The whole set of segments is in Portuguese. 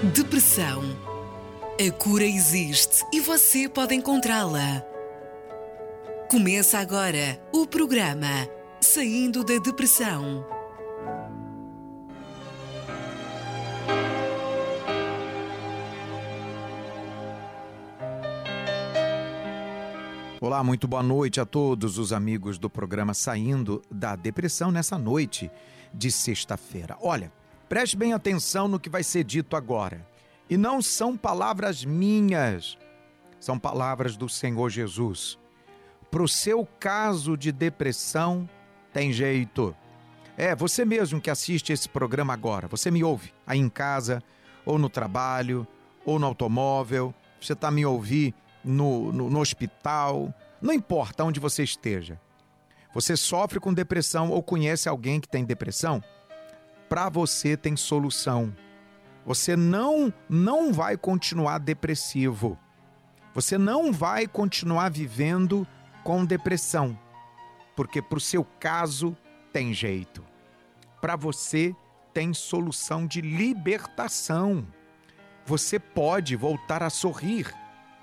Depressão. A cura existe e você pode encontrá-la. Começa agora o programa Saindo da Depressão. Olá, muito boa noite a todos os amigos do programa Saindo da Depressão nessa noite de sexta-feira. Olha, preste bem atenção no que vai ser dito agora. E não são palavras minhas, são palavras do Senhor Jesus. Para o seu caso de depressão, tem jeito. Você mesmo que assiste esse programa agora, você me ouve aí em casa, ou no trabalho, ou no automóvel, você está me ouvindo no hospital, não importa onde você esteja. Você sofre com depressão ou conhece alguém que tem depressão? Para você tem solução. Você não vai continuar depressivo. Você não vai continuar vivendo com depressão, porque para o seu caso tem jeito. Para você tem solução de libertação. Você pode voltar a sorrir.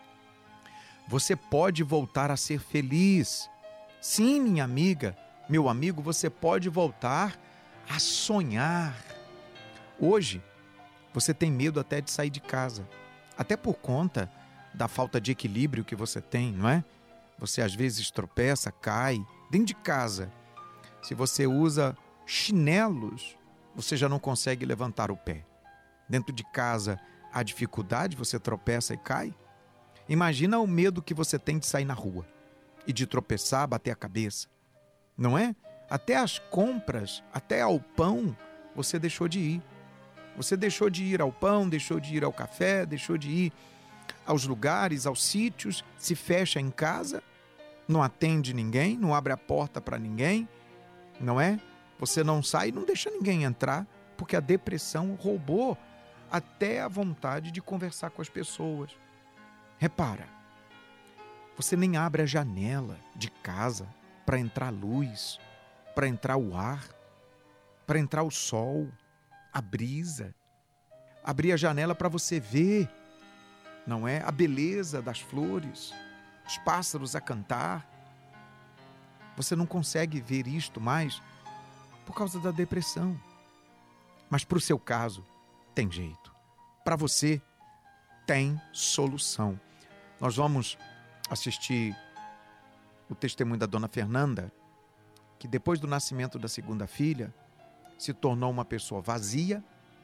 Você pode voltar a ser feliz. Sim, minha amiga, meu amigo, você pode voltar a sonhar. Hoje, você tem medo até de sair de casa, até por conta da falta de equilíbrio que você tem, não é? Você às vezes tropeça, cai dentro de casa. Se você usa chinelos, você já não consegue levantar o pé. Dentro de casa, há dificuldade, você tropeça e cai. Imagina o medo que você tem de sair na rua e de tropeçar, bater a cabeça, não é? Até as compras, até ao pão, você deixou de ir. Você deixou de ir ao pão, deixou de ir ao café, deixou de ir aos lugares, aos sítios, se fecha em casa, não atende ninguém, não abre a porta para ninguém, não é? Você não sai, não deixa ninguém entrar, porque a depressão roubou até a vontade de conversar com as pessoas. Repara, você nem abre a janela de casa para entrar luz, para entrar o ar, para entrar o sol, a brisa. Abrir a janela para você ver, não é? A beleza das flores, os pássaros a cantar. Você não consegue ver isto mais por causa da depressão. Mas para o seu caso, tem jeito. Para você, tem solução. Nós vamos assistir o testemunho da dona Fernanda, que depois do nascimento da segunda filha, se tornou uma pessoa vazia,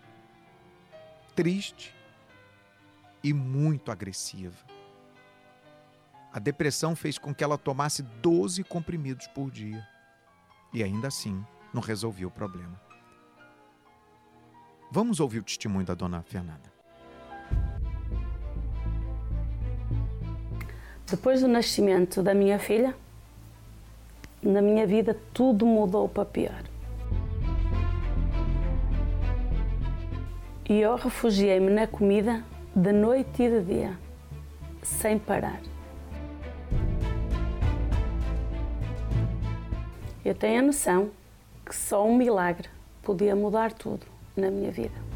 triste e muito agressiva. A depressão fez com que ela tomasse 12 comprimidos por dia e ainda assim não resolveu o problema. Vamos ouvir o testemunho da dona Fernanda. Depois do nascimento da minha filha, na minha vida tudo mudou para pior. E eu refugiei-me na comida de noite e de dia, sem parar. Eu tenho a noção que só um milagre podia mudar tudo na minha vida.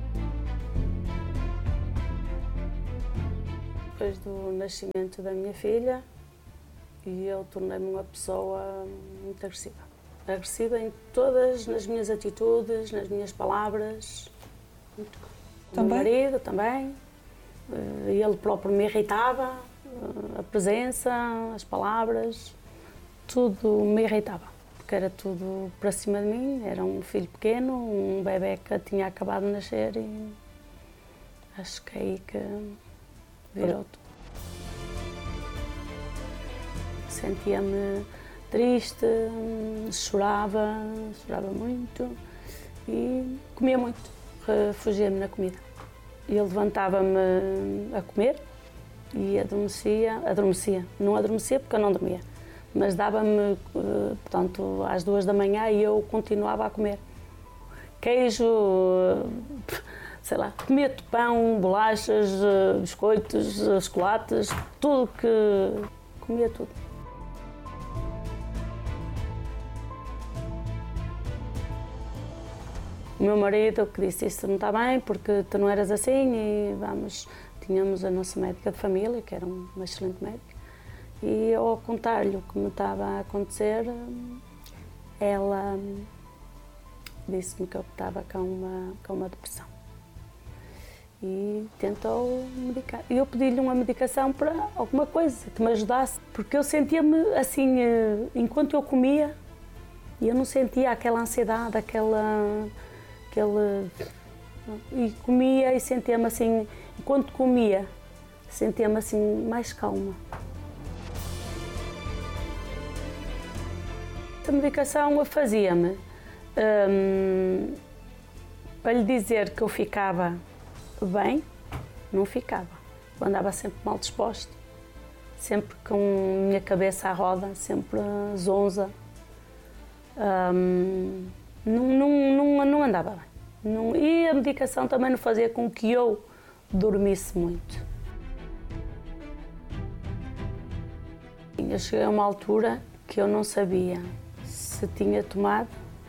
Depois do nascimento da minha filha, eu tornei-me uma pessoa muito agressiva. Agressiva em todas, nas minhas atitudes, nas minhas palavras. Muito. O meu marido também. Ele próprio me irritava. A presença, as palavras, tudo me irritava. Porque era tudo para cima de mim. Era um filho pequeno, um bebê que tinha acabado de nascer e acho que é aí que virou tudo. Sentia-me triste, chorava muito e comia muito, refugia-me na comida. Eu levantava-me a comer e adormecia. Não adormecia porque eu não dormia, mas dava-me, portanto, às 2 da manhã e eu continuava a comer. Queijo, sei lá, comia pão, bolachas, biscoitos, chocolates, tudo que comia tudo. O meu marido que disse, isso não está bem, porque tu não eras assim, e tínhamos a nossa médica de família, que era uma excelente médica, e ao contar-lhe o que me estava a acontecer, ela disse-me que eu estava com uma depressão. E tentou medicar. E eu pedi-lhe uma medicação para alguma coisa que me ajudasse, porque eu sentia-me assim, enquanto eu comia, e eu não sentia aquela ansiedade, e comia e sentia-me assim, enquanto comia, sentia-me assim mais calma. Essa medicação fazia-me, para lhe dizer que eu ficava bem, não ficava. Eu andava sempre mal disposta, sempre com a minha cabeça à roda, sempre zonza. Não andava bem. E a medicação também não fazia com que eu dormisse muito. Eu cheguei a uma altura que eu não sabia se tinha tomado,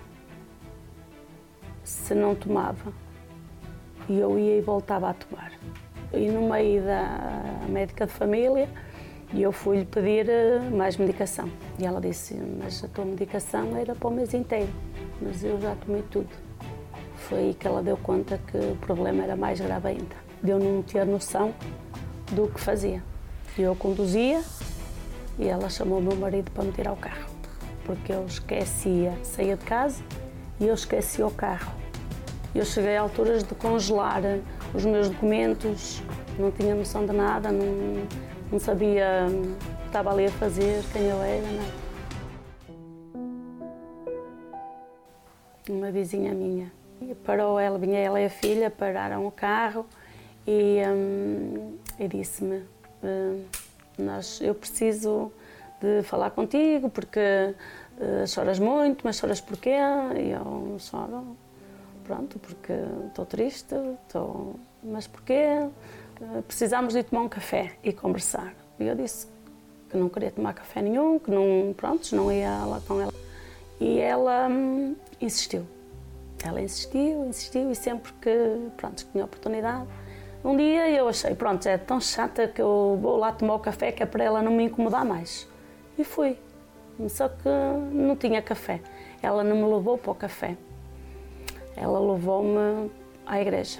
se não tomava. E eu ia e voltava a tomar. E no meio da médica de família, eu fui-lhe pedir mais medicação. E ela disse, mas a tua medicação era para o mês inteiro, mas eu já tomei tudo. Foi aí que ela deu conta que o problema era mais grave ainda. De eu não ter noção do que fazia. Eu conduzia e ela chamou o meu marido para me tirar o carro, porque eu esquecia, saía de casa e eu esquecia o carro. Eu cheguei a alturas de congelar os meus documentos, não tinha noção de nada, não sabia o que estava ali a fazer, quem eu era, nada. Uma vizinha minha parou, vinha ela e a filha, pararam o carro e disse-me, eu preciso de falar contigo porque choras muito, mas choras porquê? E eu choro. Pronto, porque estou triste, mas porquê? Precisamos de tomar um café e conversar. E eu disse que não queria tomar café nenhum, que não ia lá com ela. E ela insistiu. Ela insistiu e sempre que tinha oportunidade. Um dia eu achei, é tão chata que eu vou lá tomar o café que é para ela não me incomodar mais. E fui. Só que não tinha café. Ela não me levou para o café. Ela levou-me à igreja.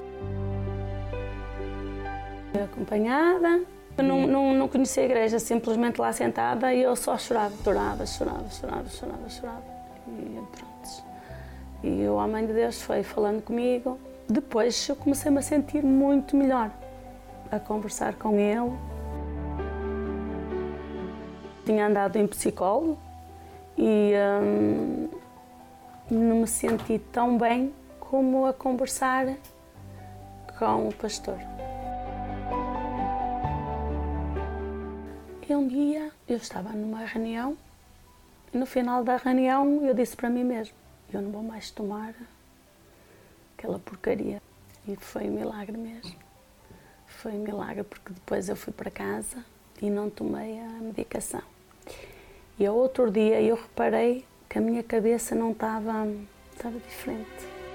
Acompanhada, eu não conhecia a igreja, simplesmente lá sentada e eu só chorava. Chorava. E pronto. E o homem de Deus foi falando comigo. Depois eu comecei-me a sentir muito melhor, a conversar com ele. Tinha andado em psicólogo e não me senti tão bem como a conversar com o pastor. E um dia eu estava numa reunião e no final da reunião eu disse para mim mesmo, eu não vou mais tomar aquela porcaria. E foi um milagre mesmo. Foi um milagre porque depois eu fui para casa e não tomei a medicação. E ao outro dia eu reparei que a minha cabeça não estava diferente.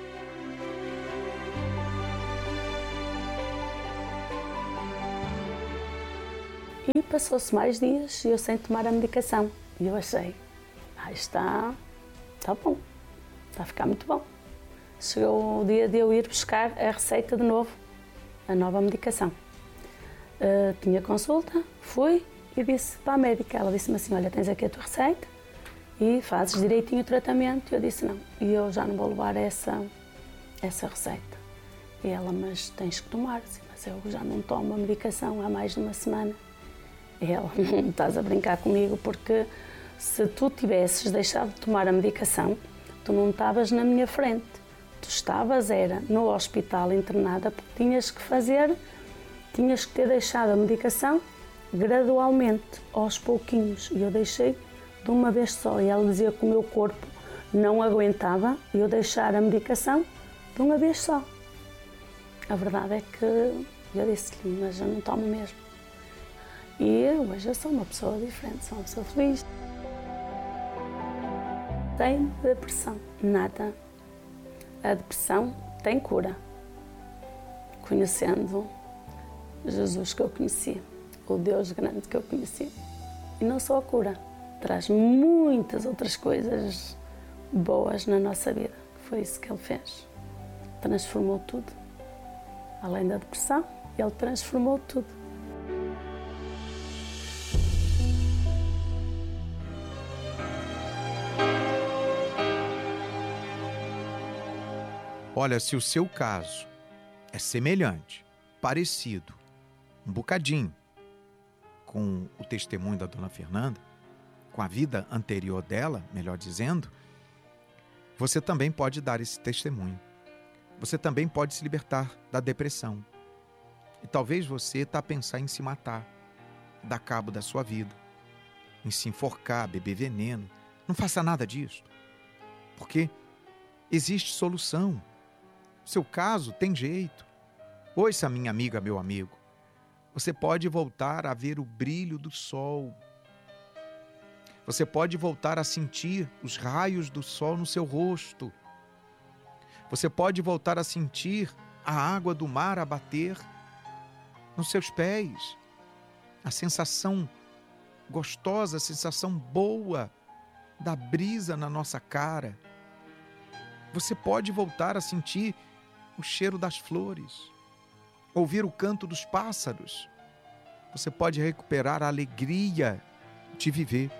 E passou-se mais dias e eu sem tomar a medicação. E eu achei, está bom, está a ficar muito bom. Chegou o dia de eu ir buscar a receita de novo, a nova medicação. Tinha consulta, fui e disse para a médica, ela disse-me assim, olha, tens aqui a tua receita, e fazes direitinho o tratamento. Eu disse não, e eu já não vou levar essa receita. E ela, mas tens que tomar. Disse, mas eu já não tomo a medicação há mais de uma semana. E ela, não estás a brincar comigo, porque se tu tivesses deixado de tomar a medicação, tu não estavas na minha frente. Tu estavas, era no hospital internada, porque tinhas que ter deixado a medicação gradualmente, aos pouquinhos. E eu deixei de uma vez só, e ela dizia que o meu corpo não aguentava eu deixar a medicação de uma vez só. A verdade é que eu disse-lhe, mas eu não tomo mesmo. E hoje eu sou uma pessoa diferente, sou uma pessoa feliz. Sem depressão, nada. A depressão tem cura, conhecendo Jesus que eu conheci, o Deus grande que eu conheci. E não só a cura, traz muitas outras coisas boas na nossa vida. Foi isso que Ele fez. Transformou tudo. Além da depressão, Ele transformou tudo. Olha, se o seu caso é semelhante, parecido, um bocadinho com o testemunho da dona Fernanda, com a vida anterior dela, melhor dizendo, você também pode dar esse testemunho. Você também pode se libertar da depressão. E talvez você está a pensar em se matar, dar cabo da sua vida, em se enforcar, beber veneno. Não faça nada disso, porque existe solução. Seu caso tem jeito. Ouça, minha amiga, meu amigo. Você pode voltar a ver o brilho do sol. Você pode voltar a sentir os raios do sol no seu rosto. Você pode voltar a sentir a água do mar a bater nos seus pés. A sensação gostosa, a sensação boa da brisa na nossa cara. Você pode voltar a sentir o cheiro das flores, ouvir o canto dos pássaros. Você pode recuperar a alegria de viver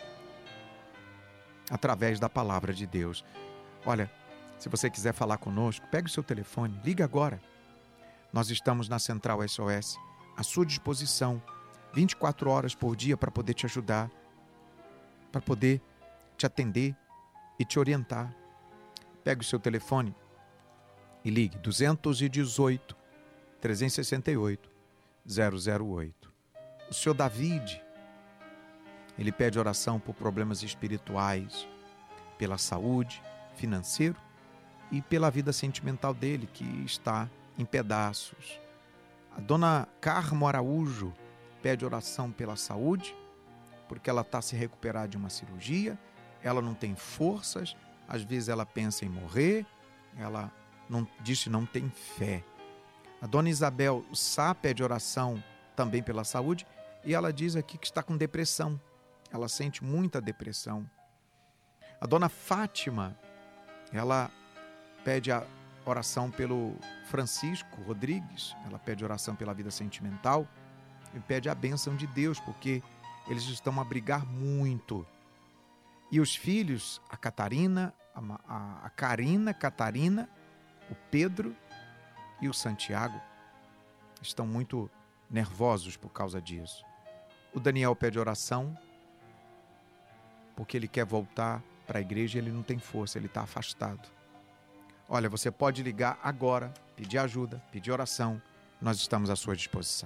através da palavra de Deus. Olha, se você quiser falar conosco, pegue o seu telefone, liga agora. Nós estamos na Central SOS, à sua disposição, 24 horas por dia para poder te ajudar, para poder te atender e te orientar. Pegue o seu telefone e ligue 218 368 008. O senhor David, ele pede oração por problemas espirituais, pela saúde, financeiro e pela vida sentimental dele, que está em pedaços. A dona Carmo Araújo pede oração pela saúde, porque ela está a se recuperar de uma cirurgia, ela não tem forças, às vezes ela pensa em morrer, ela diz que não tem fé. A dona Isabel Sá pede oração também pela saúde e ela diz aqui que está com depressão. Ela sente muita depressão. A dona Fátima, ela pede a oração pelo Francisco Rodrigues, ela pede oração pela vida sentimental e pede a bênção de Deus, porque eles estão a brigar muito. E os filhos, a Catarina, a Karina, Catarina, o Pedro e o Santiago, estão muito nervosos por causa disso. O Daniel pede oração porque ele quer voltar para a igreja e ele não tem força, ele está afastado. Olha, você pode ligar agora, pedir ajuda, pedir oração, nós estamos à sua disposição.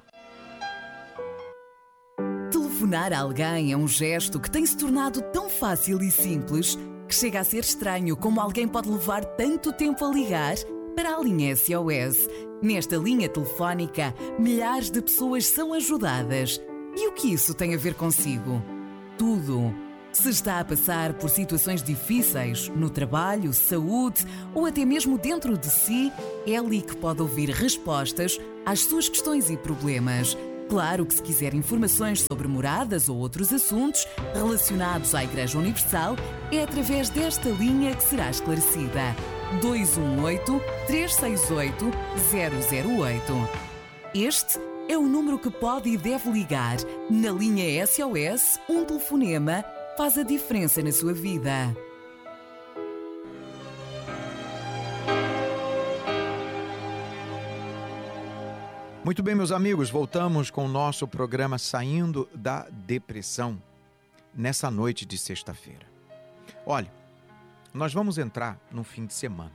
Telefonar a alguém é um gesto que tem se tornado tão fácil e simples que chega a ser estranho como alguém pode levar tanto tempo a ligar para a linha SOS. Nesta linha telefónica, milhares de pessoas são ajudadas. E o que isso tem a ver consigo? Tudo. Se está a passar por situações difíceis no trabalho, saúde ou até mesmo dentro de si, é ali que pode ouvir respostas às suas questões e problemas. Claro que se quiser informações sobre moradas ou outros assuntos relacionados à Igreja Universal, é através desta linha que será esclarecida. 218-368-008. Este é o número que pode e deve ligar. Na linha SOS, um telefonema faz a diferença na sua vida. Muito bem, meus amigos, voltamos com o nosso programa Saindo da Depressão, nessa noite de sexta-feira. Olha, nós vamos entrar no fim de semana.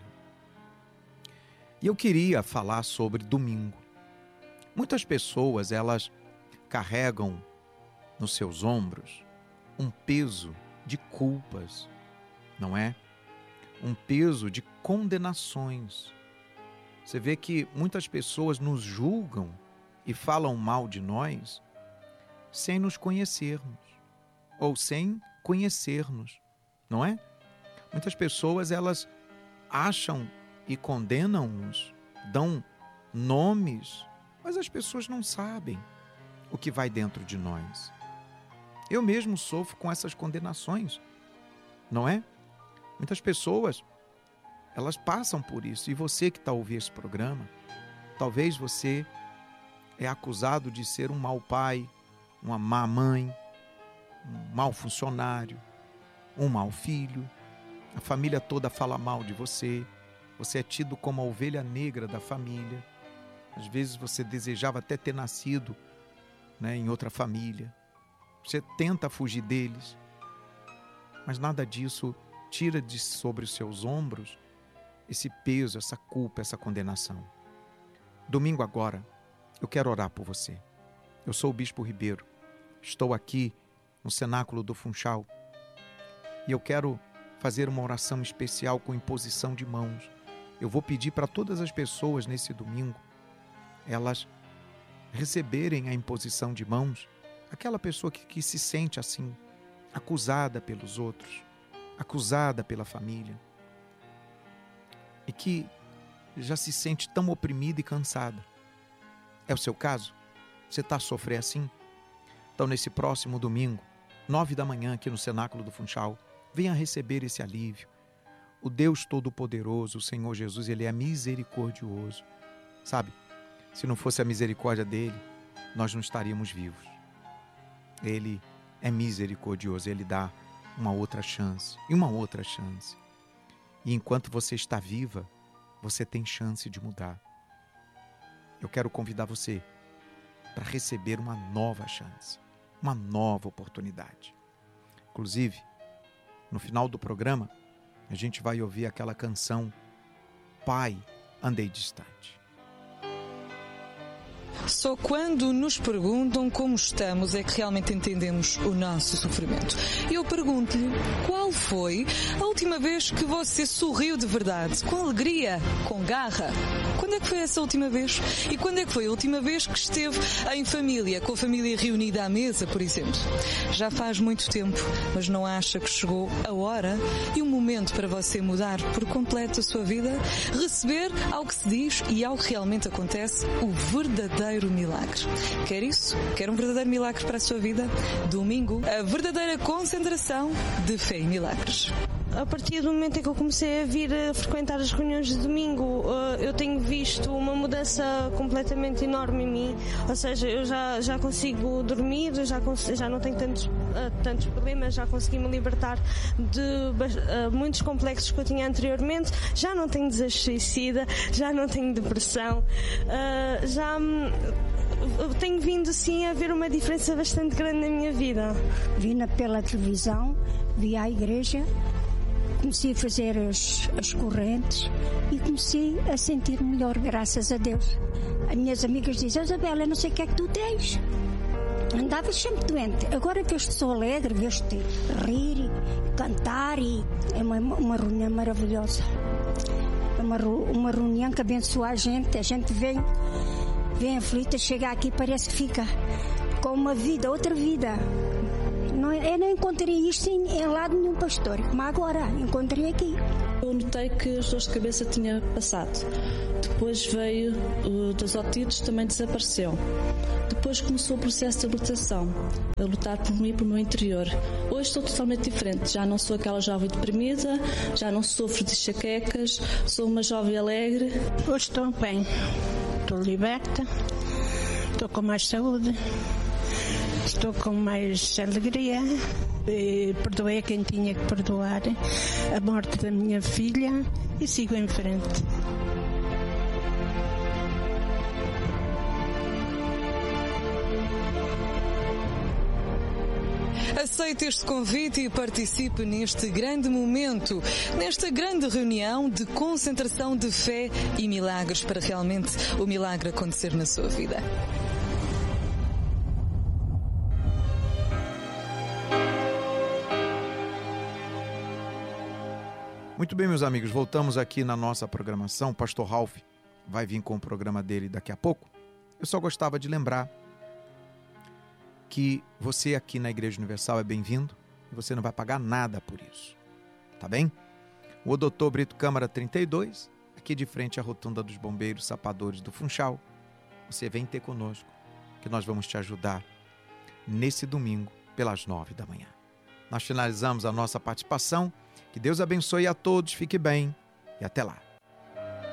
E eu queria falar sobre domingo. Muitas pessoas, elas carregam nos seus ombros um peso de culpas, não é? Um peso de condenações. Você vê que muitas pessoas nos julgam e falam mal de nós sem nos conhecermos ou sem conhecermos, não é? Muitas pessoas, elas acham e condenam-nos, dão nomes, mas as pessoas não sabem o que vai dentro de nós. Eu mesmo sofro com essas condenações, não é? Muitas pessoas, elas passam por isso. E você que está ouvindo esse programa, talvez você é acusado de ser um mau pai, uma má mãe, um mau funcionário, um mau filho. A família toda fala mal de você. Você é tido como a ovelha negra da família. Às vezes você desejava até ter nascido, né, em outra família. Você tenta fugir deles, mas nada disso tira de sobre os seus ombros esse peso, essa culpa, essa condenação. Domingo agora, eu quero orar por você. Eu sou o Bispo Ribeiro, estou aqui no cenáculo do Funchal e eu quero fazer uma oração especial com imposição de mãos. Eu vou pedir para todas as pessoas nesse domingo, elas receberem a imposição de mãos, aquela pessoa que se sente assim, acusada pelos outros, acusada pela família, e que já se sente tão oprimida e cansada. É o seu caso? Você está a sofrer assim? Então, nesse próximo domingo, 9 da manhã, aqui no Cenáculo do Funchal, venha receber esse alívio. O Deus Todo-Poderoso, o Senhor Jesus, Ele é misericordioso. Sabe, se não fosse a misericórdia dEle, nós não estaríamos vivos. Ele é misericordioso, Ele dá uma outra chance e uma outra chance. E enquanto você está viva, você tem chance de mudar. Eu quero convidar você para receber uma nova chance, uma nova oportunidade. Inclusive, no final do programa, a gente vai ouvir aquela canção Pai, Andei Distante. Só quando nos perguntam como estamos é que realmente entendemos o nosso sofrimento. Eu pergunto-lhe, qual foi a última vez que você sorriu de verdade, com alegria, com garra? Quando é que foi essa última vez? E quando é que foi a última vez que esteve em família, com a família reunida à mesa, por exemplo? Já faz muito tempo, mas não acha que chegou a hora e o momento para você mudar por completo a sua vida? Receber ao que se diz e ao que realmente acontece o verdadeiro milagre. Quer isso? Quer um verdadeiro milagre para a sua vida? Domingo, a verdadeira concentração de fé e milagres. A partir do momento em que eu comecei a vir a frequentar as reuniões de domingo, eu tenho visto uma mudança completamente enorme em mim. Ou seja, eu já consigo dormir, já não tenho tantos problemas, já consegui me libertar de muitos complexos que eu tinha anteriormente, já não tenho desejo suicida, já não tenho depressão, eu tenho vindo sim a ver uma diferença bastante grande na minha vida. Vi pela televisão, vi à igreja, comecei a fazer as correntes e comecei a sentir melhor, graças a Deus. As minhas amigas dizem: Isabela, não sei o que é que tu tens. Andavas sempre doente. Agora vejo-te só alegre, vejo-te rir, cantar, e é uma reunião maravilhosa. É uma reunião que abençoa a gente vem aflita, chega aqui, parece que fica com uma vida, outra vida. Eu não encontrei isto em lado nenhum pastor, como agora, encontrei aqui. Eu notei que as dores de cabeça tinham passado. Depois veio das otites, também desapareceu. Depois começou o processo de libertação, a lutar por mim e por meu interior. Hoje estou totalmente diferente, já não sou aquela jovem deprimida, já não sofro de enxaquecas, sou uma jovem alegre. Hoje estou bem, estou liberta, estou com mais saúde, estou com mais alegria. Perdoei quem tinha que perdoar a morte da minha filha e sigo em frente. Aceite este convite e participe neste grande momento, nesta grande reunião de concentração de fé e milagres para realmente o milagre acontecer na sua vida. Muito bem, meus amigos, voltamos aqui na nossa programação. O pastor Ralph vai vir com o programa dele daqui a pouco. Eu só gostava de lembrar que você aqui na Igreja Universal é bem-vindo e você não vai pagar nada por isso, tá bem? O Dr. Brito Câmara 32, aqui aqui de frente à rotunda dos bombeiros sapadores do Funchal. Você vem ter conosco, que nós vamos te ajudar nesse domingo, pelas 9 da manhã. Nós finalizamos a nossa participação. Que Deus abençoe a todos, fique bem e até lá.